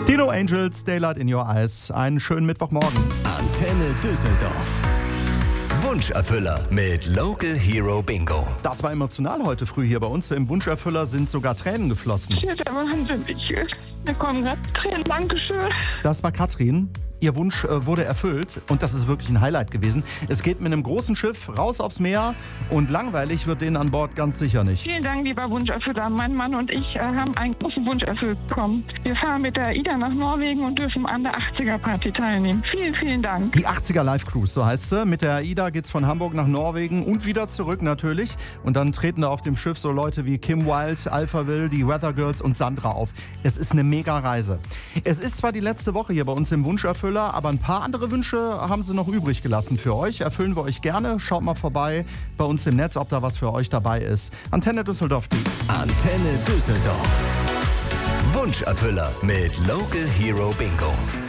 Die No Angels, Daylight in Your Eyes. Einen schönen Mittwochmorgen. Antenne Düsseldorf. Wunscherfüller mit Local Hero Bingo. Das war emotional heute früh hier bei uns. Im Wunscherfüller sind sogar Tränen geflossen. Ja, der Wahnsinn. Mir kommen gerade Tränen. Dankeschön. Das war Katrin. Ihr Wunsch wurde erfüllt und das ist wirklich ein Highlight gewesen. Es geht mit einem großen Schiff raus aufs Meer und langweilig wird denen an Bord ganz sicher nicht. Vielen Dank, lieber Wunscherfüller. Mein Mann und ich haben einen großen Wunsch erfüllt bekommen. Wir fahren mit der AIDA nach Norwegen und dürfen an der 80er-Party teilnehmen. Vielen, vielen Dank. Die 80er Live Cruise, so heißt sie. Mit der AIDA geht's von Hamburg nach Norwegen und wieder zurück natürlich. Und dann treten da auf dem Schiff so Leute wie Kim Wilde, Alphaville, die Weather Girls und Sandra auf. Es ist eine mega Reise. Es ist zwar die letzte Woche hier bei uns im Wunscherfüller, aber ein paar andere Wünsche haben sie noch übrig gelassen für euch. Erfüllen wir euch gerne. Schaut mal vorbei bei uns im Netz, ob da was für euch dabei ist. Antenne Düsseldorf. Antenne Düsseldorf. Wunscherfüller mit Local Hero Bingo.